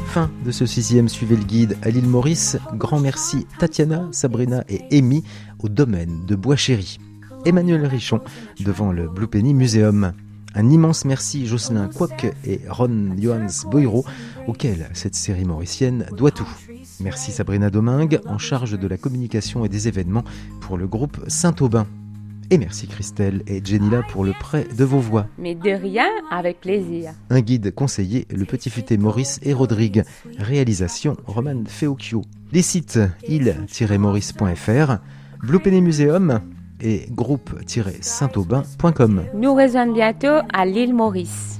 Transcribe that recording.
Fin de ce 6e Suivez le guide à l'île Maurice. Grand merci Tatiana, Sabrina et Amy au domaine de Bois-Chéry. Emmanuel Richon devant le Blue Penny Museum. Un immense merci Jocelyn Quoc et Ron Johannes Boiro, auxquels cette série mauricienne doit tout. Merci Sabrina Domingue, en charge de la communication et des événements pour le groupe Saint-Aubin. Et merci Christelle et Jenila pour le prêt de vos voix. Mais de rien, avec plaisir. Un guide conseillé, Le Petit Futé Maurice et Rodrigue. Réalisation, Roman Feocchio. Les sites île-maurice.fr, Blue Penny Museum et groupe-saintaubin.com. Nous rejoignons bientôt à l'île Maurice.